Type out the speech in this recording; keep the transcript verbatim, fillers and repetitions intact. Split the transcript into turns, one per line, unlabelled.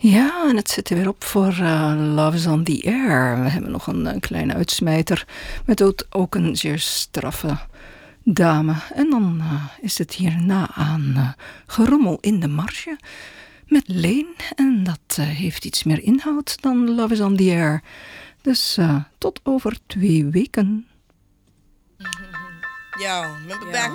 Ja, en het zit er weer op voor uh, Love is on the Air. We hebben nog een, een kleine uitsmijter met ook, ook een zeer straffe dame. En dan uh, is het hierna aan uh, gerommel in de marge met Leen. En dat uh, heeft iets meer inhoud dan Love is on the Air. Dus uh, tot over twee weken.
Yo, remember
Yo.
back